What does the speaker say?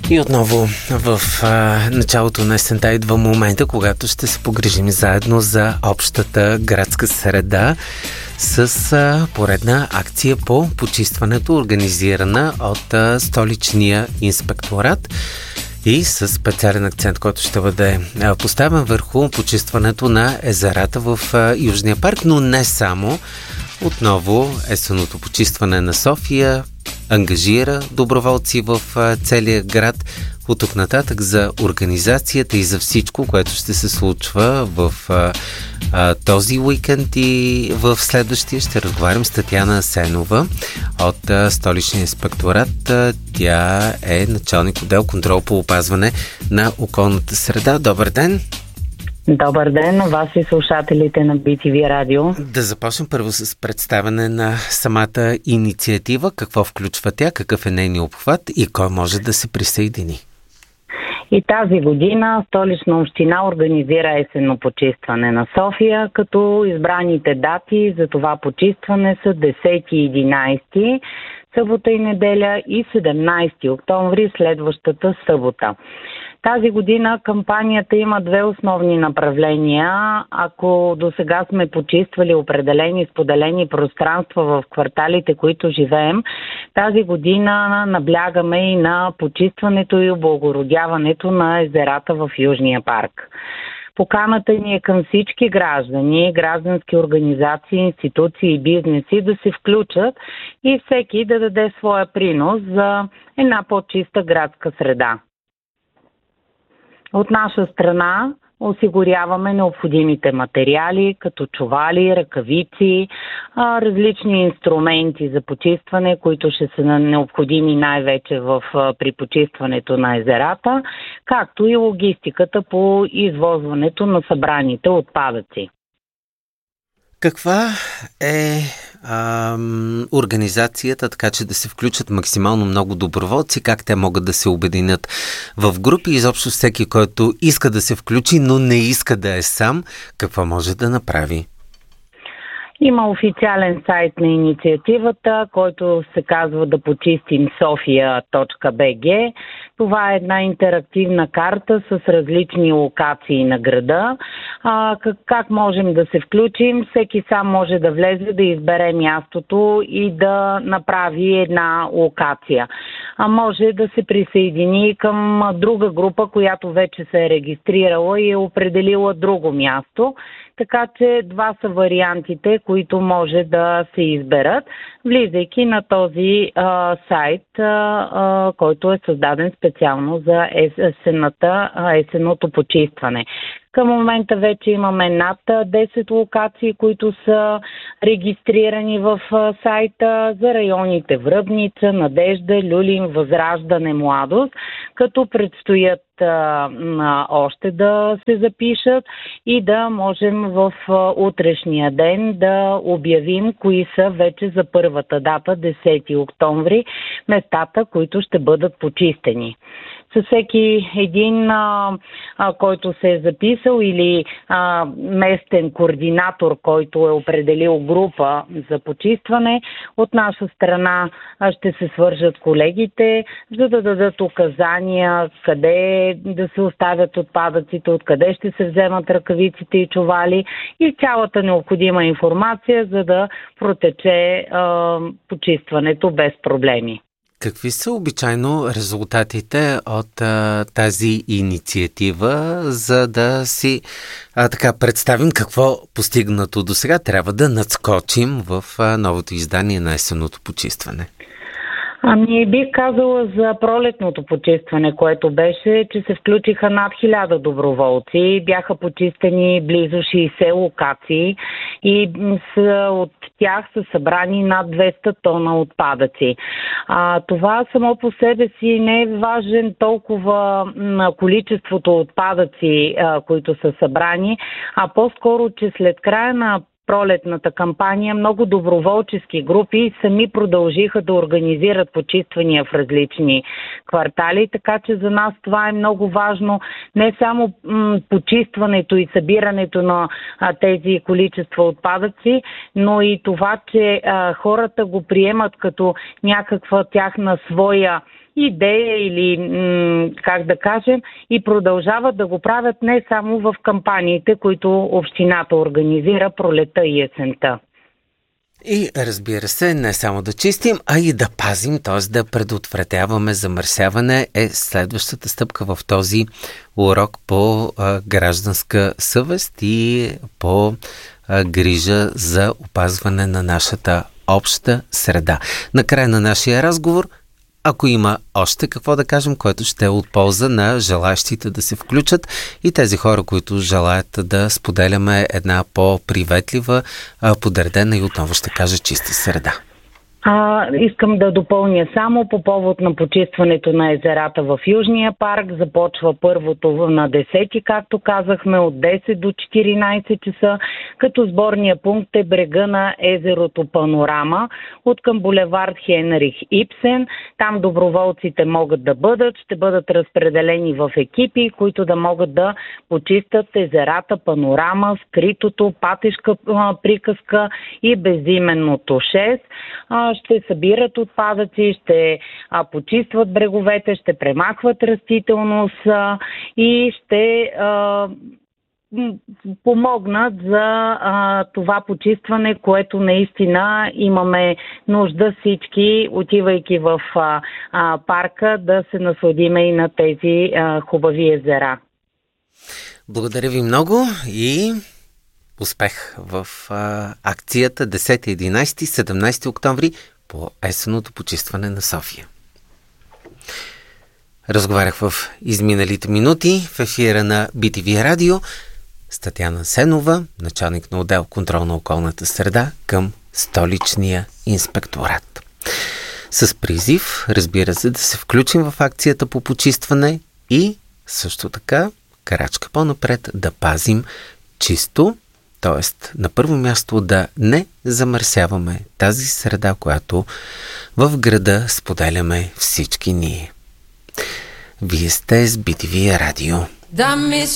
И отново в началото на есента идва момента, когато ще се погрижим заедно за общата градска среда с поредна акция по почистването, организирана от столичния инспекторат и с специален акцент, който ще бъде поставен върху почистването на езерата в Южния парк, но не само. Отново есенното почистване на София ангажира доброволци в целия град. От тук нататък за организацията и за всичко, което ще се случва в този уикенд и в следващия ще разговарям с Татяна Асенова от Столичния инспекторат. Тя е началник отдел контрол по опазване на околната среда. Добър ден! Добър ден на вас и слушателите на BTV Радио. Да започнем първо с представяне на самата инициатива. Какво включва тя, какъв е нейният обхват и кой може да се присъедини? И тази година Столична община организира есенно почистване на София, като избраните дати за това почистване са 10 и 11, събота и неделя и 17 октомври, следващата събота. Тази година кампанията има две основни направления. Ако до сега сме почиствали определени споделени пространства в кварталите, които живеем, тази година наблягаме и на почистването и облагородяването на езерата в Южния парк. Поканата ни е към всички граждани, граждански организации, институции и бизнеси да се включат и всеки да даде своя принос за една по-чиста градска среда. От наша страна осигуряваме необходимите материали, като чували, ръкавици, различни инструменти за почистване, които ще са необходими най-вече при почистването на езерата, както и логистиката по извозването на събраните отпадъци. Каква е организацията, така че да се включат максимално много доброволци, как те могат да се обединят в групи, изобщо всеки, който иска да се включи, но не иска да е сам, какво може да направи? Има официален сайт на инициативата, който се казва да почистим София.bg. Това е една интерактивна карта с различни локации на града. Как можем да се включим? Всеки сам може да влезе, да избере мястото и да направи една локация. Може да се присъедини към друга група, която вече се е регистрирала и е определила друго място. Така че два са вариантите, които може да се изберат, влизайки на този сайт, който е създаден специално за есенното почистване. Към момента вече имаме над 10 локации, които са регистрирани в сайта за районите Връбница, Надежда, Люлин, Възраждане, Младост, като предстоят още да се запишат и да можем в утрешния ден да обявим кои са вече за първата дата, 10 октомври, местата, които ще бъдат почистени. Със всеки един, който се е записал или местен координатор, който е определил група за почистване, от наша страна ще се свържат колегите, за да дадат указания къде да се оставят отпадъците, откъде ще се вземат ръкавиците и чували и цялата необходима информация, за да протече почистването без проблеми. Какви са обичайно резултатите от тази инициатива, за да си представим какво постигнато до сега трябва да надскочим в новото издание на есенното почистване? Бих казала за пролетното почистване, което беше, че се включиха над 1000 доброволци, бяха почистени близо 60 локации и от тях са събрани над 200 тона отпадъци. Това само по себе си не е важен толкова количеството отпадъци, които са събрани, а по-скоро, че след края на пролетната кампания много доброволчески групи сами продължиха да организират почиствания в различни квартали, така че за нас това е много важно, не само почистването и събирането на тези количества отпадъци, но и това, че хората го приемат като някаква тяхна своя идея или, как да кажем, и продължават да го правят не само в кампаниите, които общината организира пролета и есента. И разбира се, не само да чистим, а и да пазим, т.е. да предотвратяваме замърсяване е следващата стъпка в този урок по гражданска съвест и по грижа за опазване на нашата обща среда. Накрая на нашия разговор, ако има още какво да кажем, което ще е от полза на желаящите да се включат и тези хора, които желаят да споделяме една по-приветлива, подредена и отново ще кажа чиста среда. Искам да допълня само по повод на почистването на езерата в Южния парк. Започва първото на 10, както казахме, от 10 до 14 часа, като сборния пункт е брега на езерото Панорама от към булевард Хенрих Ипсен. Там доброволците могат да бъдат, ще бъдат разпределени в екипи, които да могат да почистят езерата Панорама, Скритото, Патешка приказка и безименното 6. Ще събират отпадъци, ще почистват бреговете, ще премахват растителност и ще помогнат за това почистване, което наистина имаме нужда всички, отивайки в парка, да се насладиме и на тези хубави езера. Благодаря ви много и успех в акцията 10, 11, 17 октомври по есенното почистване на София. Разговарях в изминалите минути в ефира на BTV Радио с Татяна Сенова, началник на отдел контрол на околната среда към Столичния инспекторат. С призив, разбира се, да се включим в акцията по почистване и също така, крачка по-напред, да пазим чисто, т.е. на първо място да не замърсяваме тази среда, която в града споделяме всички ние. Вие сте с BTV Радио.